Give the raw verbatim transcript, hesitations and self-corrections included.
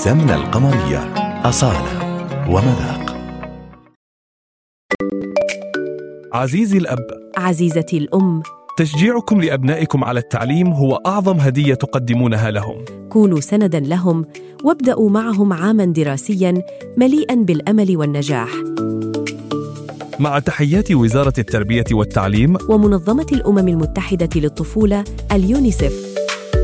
السمنة القمرية، أصالة ومذاق. عزيزي الأب، عزيزتي الأم، تشجيعكم لأبنائكم على التعليم هو أعظم هدية تقدمونها لهم. كونوا سنداً لهم وابدأوا معهم عاماً دراسياً مليئاً بالأمل والنجاح. مع تحيات وزارة التربية والتعليم ومنظمة الأمم المتحدة للطفولة اليونيسف.